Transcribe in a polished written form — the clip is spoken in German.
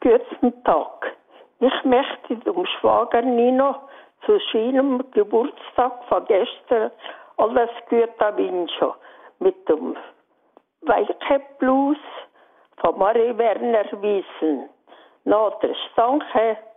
Guten Tag. Ich möchte dem Schwager Nino zu seinem Geburtstag von gestern alles Gute wünschen. Mit dem Weiche Blues von Marie Werner Wiesen. Naders, danke.